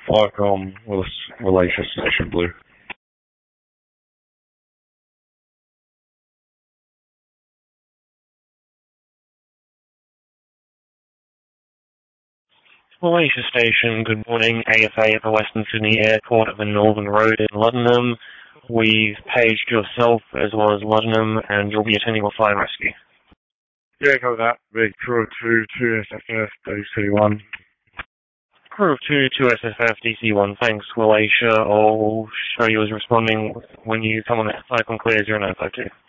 Firecom, Willis, Wallachia, Station Blue. Wallachia Station, good morning. AFA at the Western Sydney Airport at the Northern Road in Luddenham. We've paged yourself as well as Luddenham, and you'll be attending a fire rescue. Yeah, cover that. Big crew of 2 SFF, DC1. Crew of 2 SFF, DC1, thanks, Wallachia. I'll show you as responding when you come on that cyclone clears, you're an 952.